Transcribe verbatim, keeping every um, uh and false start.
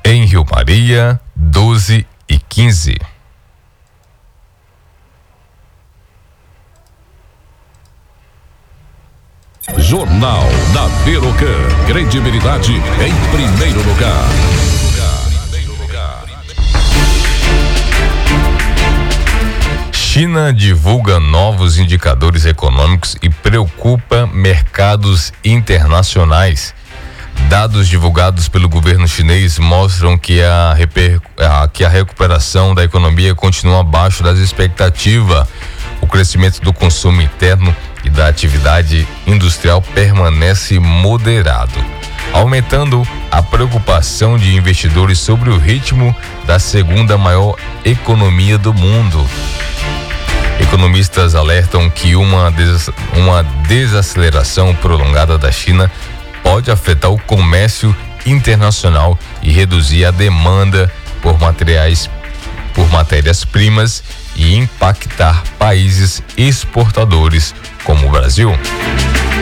Em Rio Maria, doze e quinze. Jornal da Berocan. Credibilidade em primeiro lugar. China divulga novos indicadores econômicos e preocupa mercados internacionais. Dados divulgados pelo governo chinês mostram que a, reper... que a recuperação da economia continua abaixo das expectativas. O crescimento do consumo interno e da atividade industrial permanece moderado, aumentando a preocupação de investidores sobre o ritmo da segunda maior economia do mundo. Economistas alertam que uma, des... uma desaceleração prolongada da China pode afetar o comércio internacional e reduzir a demanda por materiais, por matérias-primas e impactar países exportadores como o Brasil.